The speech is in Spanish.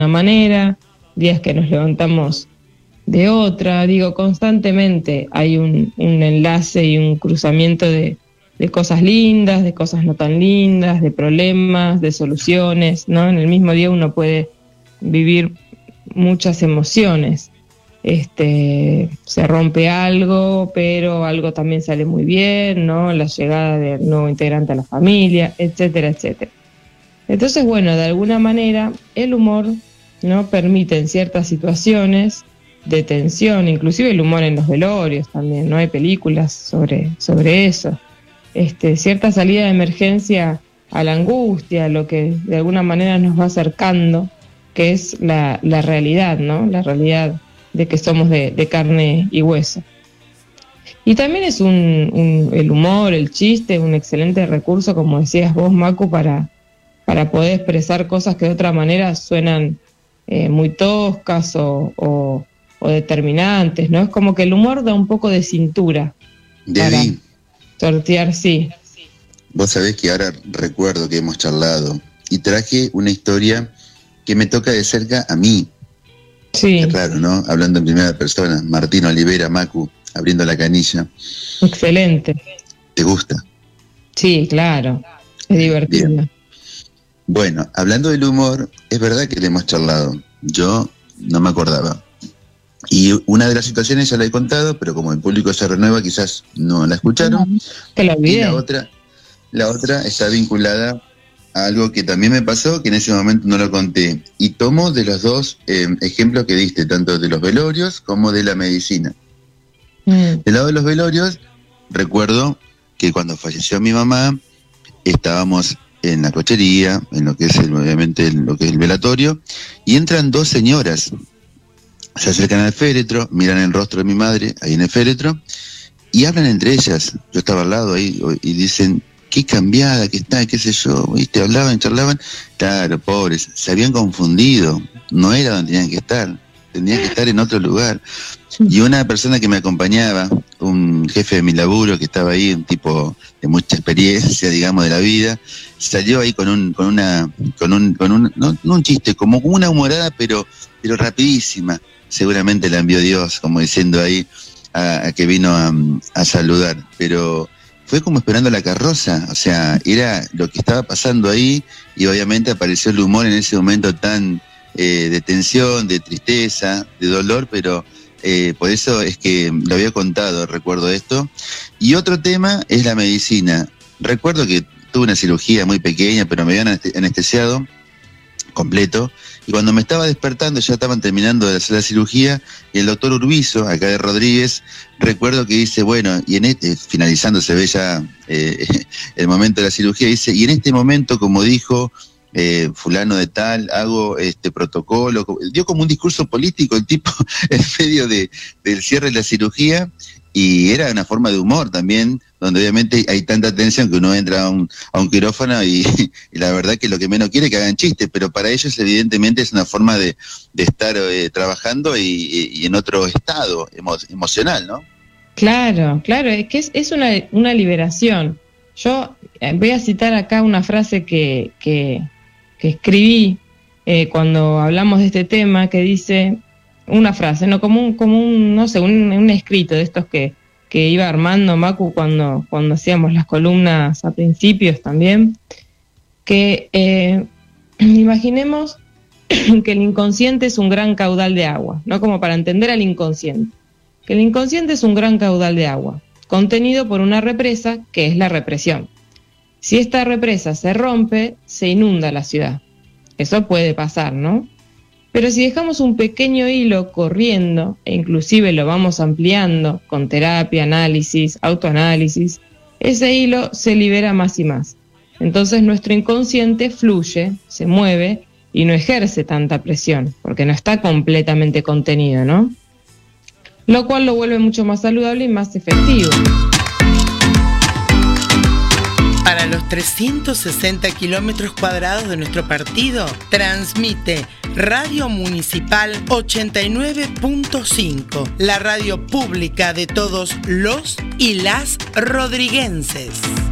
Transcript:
manera, días que nos levantamos de otra. Digo, constantemente hay un enlace y un cruzamiento de cosas lindas, de cosas no tan lindas, de problemas, de soluciones, ¿no? En el mismo día uno puede vivir muchas emociones. Se rompe algo, pero algo también sale muy bien, ¿no? La llegada del nuevo integrante a la familia, etcétera, etcétera. Entonces, bueno, de alguna manera el humor, ¿no?, permite en ciertas situaciones de tensión, inclusive el humor en los velorios también, ¿no? Hay películas sobre eso. Cierta salida de emergencia a la angustia, lo que de alguna manera nos va acercando, que es la realidad, ¿no? La realidad de que somos de carne y hueso. Y también es el humor, el chiste, un excelente recurso, como decías vos, Macu, para poder expresar cosas que de otra manera suenan muy toscas o determinantes, ¿no? Es como que el humor da un poco de cintura. Debbie, para sortear, sí. Vos sabés que ahora recuerdo que hemos charlado y traje una historia que me toca de cerca a mí. Sí. Es raro, ¿no? Hablando en primera persona. Martín Olivera, Macu, abriendo la canilla. Excelente. ¿Te gusta? Sí, claro. Es divertido. Bien. Bueno, hablando del humor, es verdad que le hemos charlado. Yo no me acordaba. Y una de las situaciones ya la he contado, pero como el público se renueva, quizás no la escucharon. Que la olvidé. Y la otra está vinculada a algo que también me pasó, que en ese momento no lo conté. Y tomo de los dos ejemplos que diste, tanto de los velorios como de la medicina. Del lado de los velorios, recuerdo que cuando falleció mi mamá, estábamos en la cochería, en lo que es obviamente en lo que es el velatorio, y entran dos señoras, se acercan al féretro, miran el rostro de mi madre ahí en el féretro, y hablan entre ellas. Yo estaba al lado ahí, y dicen, qué cambiada que está, qué sé yo, ¿viste? Hablaban, charlaban. Claro, pobres, se habían confundido, no era donde tenían que estar en otro lugar. Y una persona que me acompañaba, un jefe de mi laburo que estaba ahí, un tipo de mucha experiencia, digamos, de la vida, salió ahí con un chiste, como una humorada, pero rapidísima. Seguramente la envió Dios, como diciendo ahí a que vino a saludar, pero fue como esperando la carroza, o sea, era lo que estaba pasando ahí, y obviamente apareció el humor en ese momento tan de tensión, de tristeza, de dolor, pero por eso es que lo había contado, recuerdo esto. Y otro tema es la medicina. Recuerdo que tuve una cirugía muy pequeña, pero me habían anestesiado completo, y cuando me estaba despertando ya estaban terminando de hacer la cirugía, y el doctor Urbizo, acá de Rodríguez, recuerdo que dice, bueno, y finalizando se ve ya el momento de la cirugía, dice, y en este momento, como dijo fulano de tal, hago este protocolo, dio como un discurso político el tipo en medio del cierre de la cirugía, y era una forma de humor también, donde obviamente hay tanta tensión que uno entra a un quirófano y la verdad que lo que menos quiere es que hagan chistes, pero para ellos evidentemente es una forma de estar trabajando y en otro estado emocional, ¿no? Claro, es que es una liberación. Yo voy a citar acá una frase que escribí cuando hablamos de este tema, que dice una frase, no como un no sé, un escrito de estos que iba armando Macu cuando hacíamos las columnas a principios también, que imaginemos que el inconsciente es un gran caudal de agua, ¿no? Como para entender al inconsciente, que el inconsciente es un gran caudal de agua, contenido por una represa que es la represión. Si esta represa se rompe, se inunda la ciudad. Eso puede pasar, ¿no? Pero si dejamos un pequeño hilo corriendo, e inclusive lo vamos ampliando con terapia, análisis, autoanálisis, ese hilo se libera más y más. Entonces nuestro inconsciente fluye, se mueve y no ejerce tanta presión, porque no está completamente contenido, ¿no? Lo cual lo vuelve mucho más saludable y más efectivo. Para los 360 kilómetros cuadrados de nuestro partido, transmite Radio Municipal 89.5, la radio pública de todos los y las rodriguenses.